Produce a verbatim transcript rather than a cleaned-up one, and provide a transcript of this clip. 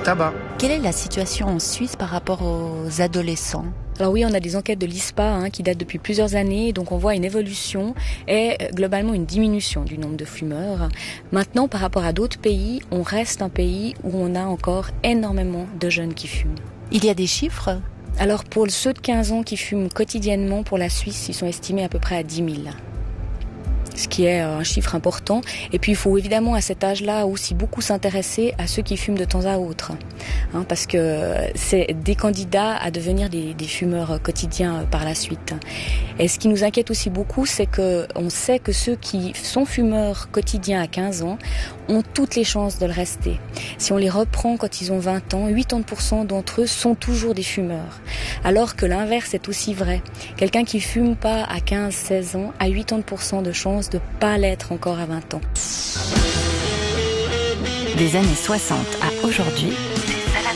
tabac. Quelle est la situation en Suisse par rapport aux adolescents ? Alors oui, on a des enquêtes de l'I S P A hein, qui datent depuis plusieurs années, donc on voit une évolution et globalement une diminution du nombre de fumeurs. Maintenant, par rapport à d'autres pays, on reste un pays où on a encore énormément de jeunes qui fument. Il y a des chiffres ? Alors pour ceux de quinze ans qui fument quotidiennement, pour la Suisse, ils sont estimés à peu près à dix mille. Ce qui est un chiffre important. Et puis il faut évidemment à cet âge-là aussi beaucoup s'intéresser à ceux qui fument de temps à autre, hein, parce que c'est des candidats à devenir des, des fumeurs quotidiens par la suite. Et ce qui nous inquiète aussi beaucoup, c'est que on sait que ceux qui sont fumeurs quotidiens à quinze ans ont toutes les chances de le rester. Si on les reprend quand ils ont vingt ans, quatre-vingt-dix pour cent d'entre eux sont toujours des fumeurs. Alors que l'inverse est aussi vrai. Quelqu'un qui fume pas à quinze seize ans a quatre-vingt-dix pour cent de chances de pas l'être encore à vingt ans. Des années soixante à aujourd'hui,